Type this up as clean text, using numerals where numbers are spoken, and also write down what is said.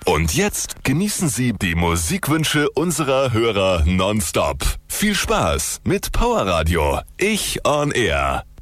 Und jetzt genießen Sie die Musikwünsche unserer Hörer nonstop. Viel Spaß mit Powerradio. Ich on Air.